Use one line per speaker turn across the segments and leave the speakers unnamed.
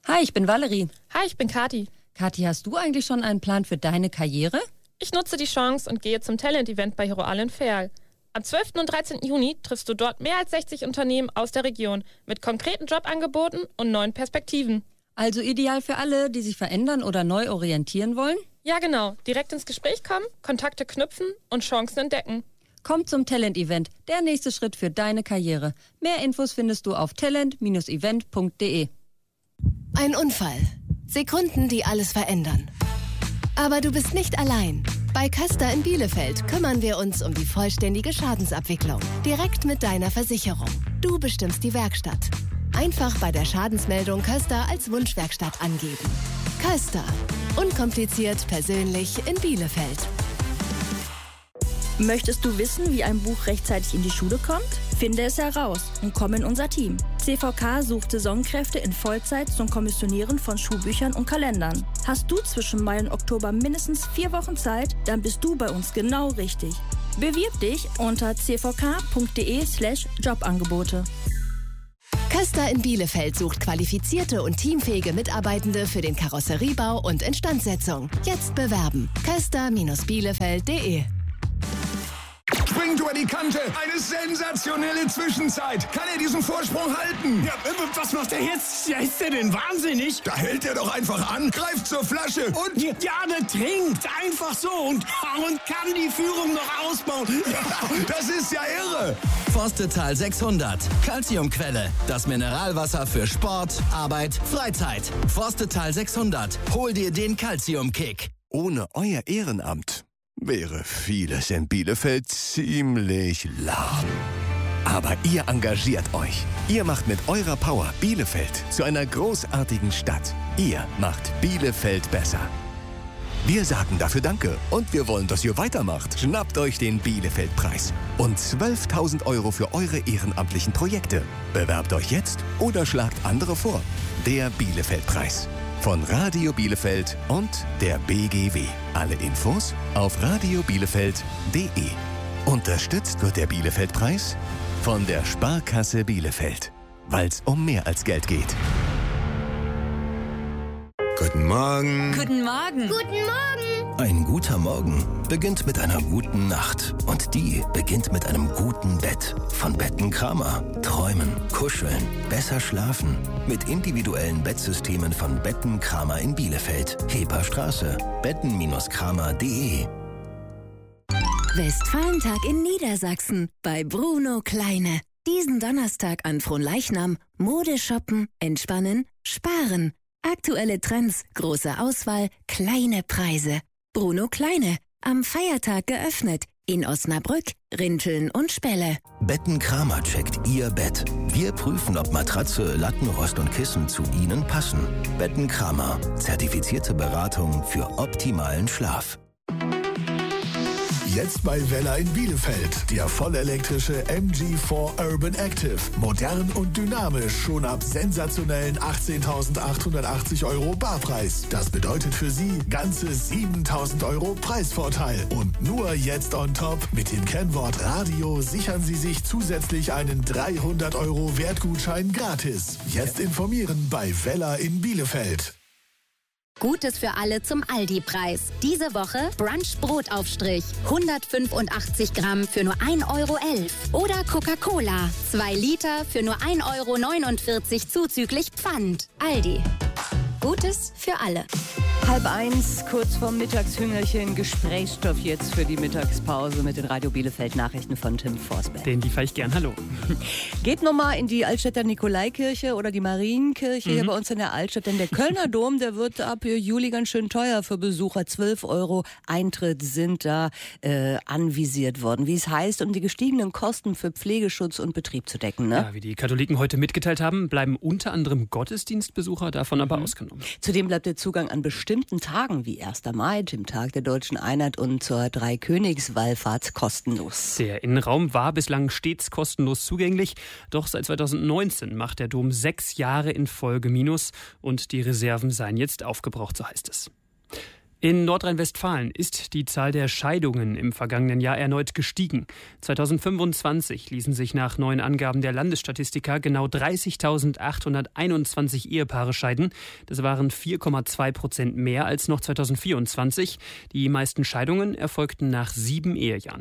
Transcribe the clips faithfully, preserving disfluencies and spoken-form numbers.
Hi, ich bin Valerie.
Hi, ich bin Kathi.
Kathi, hast du eigentlich schon einen Plan für deine Karriere?
Ich nutze die Chance und gehe zum Talent-Event bei Hero Allen Ferl. Am zwölften und dreizehnten Juni triffst du dort mehr als sechzig Unternehmen aus der Region mit konkreten Jobangeboten und neuen Perspektiven.
Also ideal für alle, die sich verändern oder neu orientieren wollen?
Ja, genau. Direkt ins Gespräch kommen, Kontakte knüpfen und Chancen entdecken.
Komm zum Talent-Event, der nächste Schritt für deine Karriere. Mehr Infos findest du auf talent Bindestrich event Punkt de.
Ein Unfall. Sekunden, die alles verändern. Aber du bist nicht allein. Bei Köster in Bielefeld kümmern wir uns um die vollständige Schadensabwicklung. Direkt mit deiner Versicherung. Du bestimmst die Werkstatt. Einfach bei der Schadensmeldung Köster als Wunschwerkstatt angeben. Köster. Unkompliziert, persönlich in Bielefeld.
Möchtest du wissen, wie ein Buch rechtzeitig in die Schule kommt? Finde es heraus und komm in unser Team. C V K sucht Saisonkräfte in Vollzeit zum Kommissionieren von Schulbüchern und Kalendern. Hast du zwischen Mai und Oktober mindestens vier Wochen Zeit, dann bist du bei uns genau richtig. Bewirb dich unter c v k punkt de slash jobangebote.
Köster in Bielefeld sucht qualifizierte und teamfähige Mitarbeitende für den Karosseriebau und Instandsetzung. Jetzt bewerben. köster Bindestrich bielefeld Punkt de.
Springt über die Kante. Eine sensationelle Zwischenzeit. Kann er diesen Vorsprung halten?
Ja, was macht er jetzt? Ja, ist der denn wahnsinnig?
Da hält er doch einfach an, greift zur Flasche und...
Ja, der trinkt einfach so und, und kann die Führung noch ausbauen.
Ja, das ist ja irre.
Forstetal sechshundert. Calciumquelle. Das Mineralwasser für Sport, Arbeit, Freizeit. Forstetal sechshundert. Hol dir den Calciumkick.
Ohne euer Ehrenamt wäre vieles in Bielefeld ziemlich lahm. Aber ihr engagiert euch. Ihr macht mit eurer Power Bielefeld zu einer großartigen Stadt. Ihr macht Bielefeld besser. Wir sagen dafür Danke und wir wollen, dass ihr weitermacht. Schnappt euch den Bielefeld-Preis und zwölftausend Euro für eure ehrenamtlichen Projekte. Bewerbt euch jetzt oder schlagt andere vor. Der Bielefeld-Preis. Von Radio Bielefeld und der B G W. Alle Infos auf radio bielefeld punkt de. Unterstützt wird der Bielefeld-Preis von der Sparkasse Bielefeld, weil es um mehr als Geld geht.
Guten Morgen.
Guten Morgen.
Guten Morgen.
Ein guter Morgen beginnt mit einer guten Nacht. Und die beginnt mit einem guten Bett. Von Betten Kramer. Träumen, kuscheln, besser schlafen. Mit individuellen Bettsystemen von Betten Kramer in Bielefeld. Heperstraße. betten Kramer punkt de.
Westfalentag in Niedersachsen bei Bruno Kleine. Diesen Donnerstag an Fronleichnam. Mode shoppen, entspannen, sparen. Aktuelle Trends, große Auswahl, kleine Preise. Bruno Kleine, am Feiertag geöffnet. In Osnabrück, Rinteln und Spelle.
Betten Kramer checkt Ihr Bett. Wir prüfen, ob Matratze, Lattenrost und Kissen zu Ihnen passen. Betten Kramer, zertifizierte Beratung für optimalen Schlaf.
Jetzt bei Weller in Bielefeld. Der vollelektrische M G vier Urban Active. Modern und dynamisch. Schon ab sensationellen achtzehntausendachthundertachtzig Euro Barpreis. Das bedeutet für Sie ganze siebentausend Euro Preisvorteil. Und nur jetzt on top. Mit dem Kennwort Radio sichern Sie sich zusätzlich einen dreihundert Euro Wertgutschein gratis. Jetzt informieren bei Weller in Bielefeld.
Gutes für alle zum Aldi-Preis. Diese Woche Brunch-Brotaufstrich. hundertfünfundachtzig Gramm für nur ein Euro elf. Oder Coca-Cola. zwei Liter für nur ein Euro neunundvierzig zuzüglich Pfand. Aldi. Gutes für alle.
Halb eins, kurz vorm Mittagshüngerchen, Gesprächsstoff jetzt für die Mittagspause mit den Radio Bielefeld Nachrichten von Tim Forsberg.
Den liefere ich gern, hallo.
Geht nochmal in die Altstädter Nikolaikirche oder die Marienkirche mhm. hier bei uns in der Altstadt, denn der Kölner Dom, der wird ab Juli ganz schön teuer für Besucher. zwölf Euro Eintritt sind da äh, anvisiert worden. Wie es heißt, um die gestiegenen Kosten für Pflegeschutz und Betrieb zu decken. Ne?
Ja, wie die Katholiken heute mitgeteilt haben, bleiben unter anderem Gottesdienstbesucher davon aber mhm. ausgenommen.
Zudem bleibt der Zugang an bestimmten Tagen wie erster Mai, dem Tag der Deutschen Einheit und zur Dreikönigswallfahrt kostenlos.
Der Innenraum war bislang stets kostenlos zugänglich, doch seit zweitausendneunzehn macht der Dom sechs Jahre in Folge Minus und die Reserven seien jetzt aufgebraucht, so heißt es. In Nordrhein-Westfalen ist die Zahl der Scheidungen im vergangenen Jahr erneut gestiegen. zweitausendfünfundzwanzig ließen sich nach neuen Angaben der Landesstatistika genau dreißigtausendachthunderteinundzwanzig Ehepaare scheiden. Das waren vier Komma zwei Prozent mehr als noch zweitausendvierundzwanzig. Die meisten Scheidungen erfolgten nach sieben Ehejahren.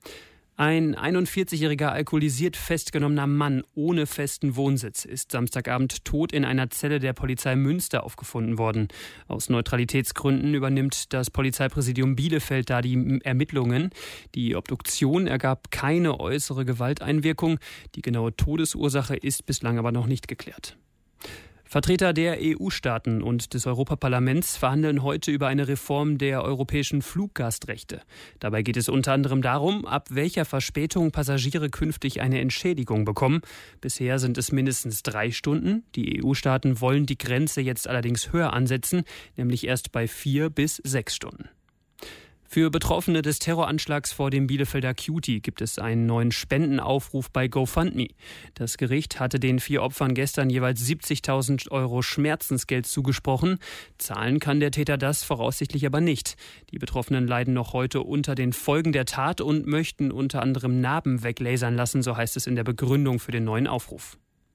Ein einundvierzigjähriger alkoholisiert festgenommener Mann ohne festen Wohnsitz ist Samstagabend tot in einer Zelle der Polizei Münster aufgefunden worden. Aus Neutralitätsgründen übernimmt das Polizeipräsidium Bielefeld da die Ermittlungen. Die Obduktion ergab keine äußere Gewalteinwirkung. Die genaue Todesursache ist bislang aber noch nicht geklärt. Vertreter der E U-Staaten und des Europaparlaments verhandeln heute über eine Reform der europäischen Fluggastrechte. Dabei geht es unter anderem darum, ab welcher Verspätung Passagiere künftig eine Entschädigung bekommen. Bisher sind es mindestens drei Stunden. Die E U-Staaten wollen die Grenze jetzt allerdings höher ansetzen, nämlich erst bei vier bis sechs Stunden. Für Betroffene des Terroranschlags vor dem Bielefelder Cutie gibt es einen neuen Spendenaufruf bei GoFundMe. Das Gericht hatte den vier Opfern gestern jeweils siebzigtausend Euro Schmerzensgeld zugesprochen. Zahlen kann der Täter das voraussichtlich aber nicht. Die Betroffenen leiden noch heute unter den Folgen der Tat und möchten unter anderem Narben weglasern lassen, so heißt es in der Begründung für den neuen Aufruf.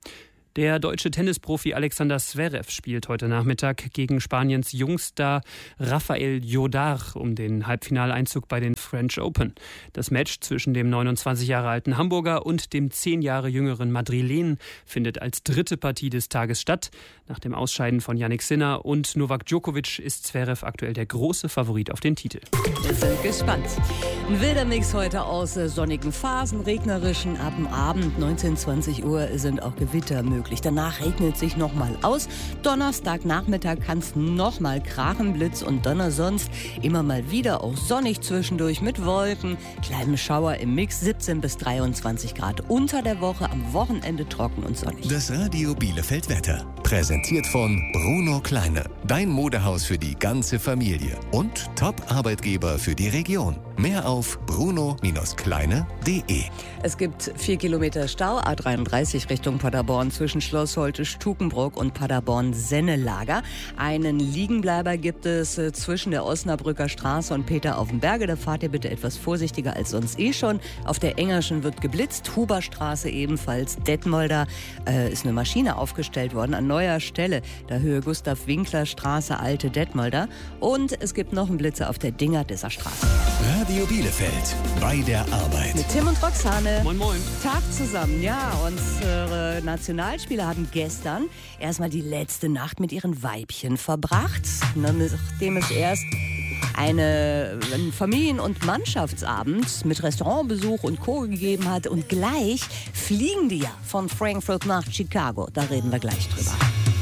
Der deutsche Tennisprofi Alexander Zverev spielt heute Nachmittag gegen Spaniens Jungstar Rafael Jodar um den Halbfinaleinzug bei den French Open. Das Match zwischen dem neunundzwanzig Jahre alten Hamburger und dem zehn Jahre jüngeren Madrilenen findet als dritte Partie des Tages statt. Nach dem Ausscheiden von Jannik Sinner und Novak Djokovic ist Zverev aktuell der große Favorit auf den Titel.
Wir sind gespannt. Ein wilder Mix heute aus sonnigen Phasen, regnerischen. Ab dem Abend neunzehn, zwanzig Uhr sind auch Gewitter möglich. Danach regnet es sich nochmal aus. Donnerstagnachmittag kann es nochmal krachen, Blitz und Donner. Sonst immer mal wieder auch sonnig zwischendurch mit Wolken. Kleine Schauer im Mix, siebzehn bis dreiundzwanzig Grad unter der Woche. Am Wochenende trocken und sonnig.
Das Radio Bielefeld Wetter. Präsentiert von Bruno Kleine. Dein Modehaus für die ganze Familie. Und Top-Arbeitgeber für die Region. Mehr auf bruno Kleine punkt de.
Es gibt vier Kilometer Stau, A dreiunddreißig Richtung Paderborn zwischen Schloss Holte, Stukenbrock und Paderborn-Sennelager. Einen Liegenbleiber gibt es äh, zwischen der Osnabrücker Straße und Peter auf dem Berge. Da fahrt ihr bitte etwas vorsichtiger als sonst eh schon. Auf der Engerschen wird geblitzt, Huberstraße ebenfalls. Detmolder äh, ist eine Maschine aufgestellt worden an neuer Stelle. Da Höhe Gustav-Winkler-Straße, Alte Detmolder. Und es gibt noch einen Blitzer auf der Dinger-Disser Straße.
Radio Bielefeld, bei der Arbeit.
Mit Tim und Roxane.
Moin, moin.
Tag zusammen, ja. Unsere Nationalspieler haben gestern erstmal die letzte Nacht mit ihren Weibchen verbracht. Nachdem es erst eine, einen Familien- und Mannschaftsabend mit Restaurantbesuch und Co. gegeben hat. Und gleich fliegen die ja von Frankfurt nach Chicago. Da reden wir gleich drüber.